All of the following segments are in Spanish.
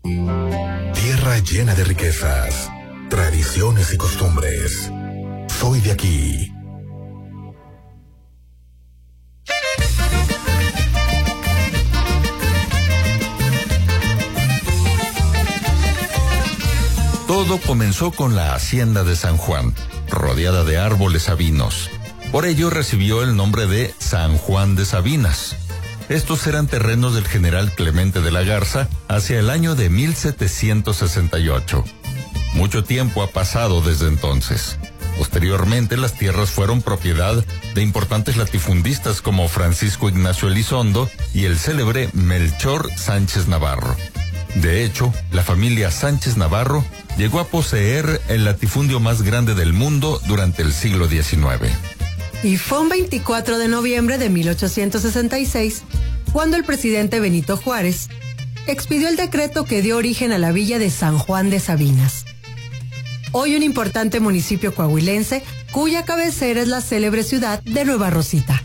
Tierra llena de riquezas, tradiciones y costumbres. Soy de aquí. Todo comenzó con la hacienda de San Juan, rodeada de árboles sabinos. Por ello recibió el nombre de San Juan de Sabinas. Estos eran terrenos del general Clemente de la Garza hacia el año de 1768. Mucho tiempo ha pasado desde entonces. Posteriormente, las tierras fueron propiedad de importantes latifundistas como Francisco Ignacio Elizondo y el célebre Melchor Sánchez Navarro. De hecho, la familia Sánchez Navarro llegó a poseer el latifundio más grande del mundo durante el siglo XIX. Y fue un 24 de noviembre de 1866 cuando el presidente Benito Juárez expidió el decreto que dio origen a la villa de San Juan de Sabinas. Hoy un importante municipio coahuilense cuya cabecera es la célebre ciudad de Nueva Rosita.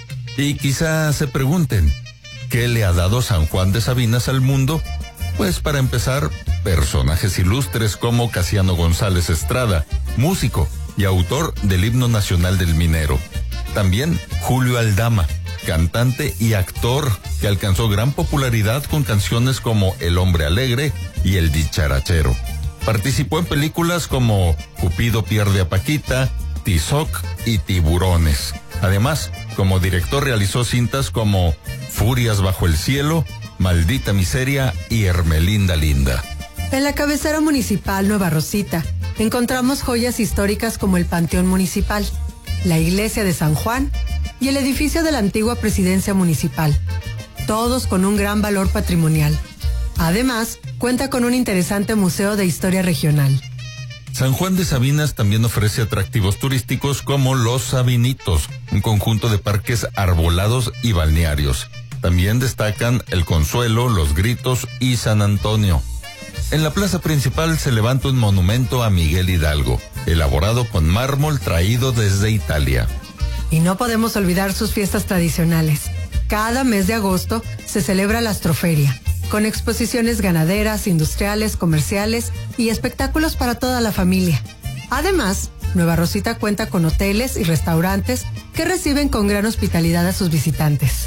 Y quizá se pregunten, ¿qué le ha dado San Juan de Sabinas al mundo? Pues para empezar, personajes ilustres como Casiano González Estrada, músico y autor del himno nacional del minero. También Julio Aldama, cantante y actor que alcanzó gran popularidad con canciones como El Hombre Alegre y El Dicharachero. Participó en películas como Cupido pierde a Paquita, Tizoc y Tiburones. Además, como director realizó cintas como Furias bajo el cielo, Maldita miseria y Hermelinda linda. En la cabecera municipal Nueva Rosita encontramos joyas históricas como el Panteón Municipal, la Iglesia de San Juan y el edificio de la antigua Presidencia Municipal, todos con un gran valor patrimonial. Además, cuenta con un interesante museo de historia regional. San Juan de Sabinas también ofrece atractivos turísticos como Los Sabinitos, un conjunto de parques arbolados y balnearios. También destacan El Consuelo, Los Gritos y San Antonio. En la plaza principal se levanta un monumento a Miguel Hidalgo, elaborado con mármol traído desde Italia. Y no podemos olvidar sus fiestas tradicionales. Cada mes de agosto se celebra la Astroferia, con exposiciones ganaderas, industriales, comerciales y espectáculos para toda la familia. Además, Nueva Rosita cuenta con hoteles y restaurantes que reciben con gran hospitalidad a sus visitantes.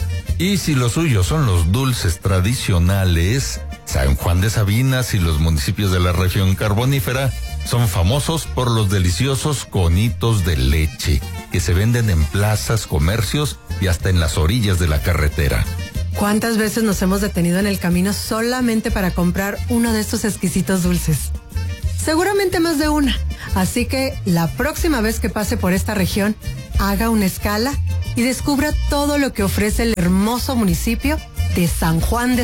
Y si lo suyo son los dulces tradicionales, San Juan de Sabinas y los municipios de la región carbonífera son famosos por los deliciosos conitos de leche, que se venden en plazas, comercios y hasta en las orillas de la carretera. ¿Cuántas veces nos hemos detenido en el camino solamente para comprar uno de estos exquisitos dulces? Seguramente más de una. Así que la próxima vez que pase por esta región, haga una escala y descubra todo lo que ofrece el hermoso municipio de San Juan de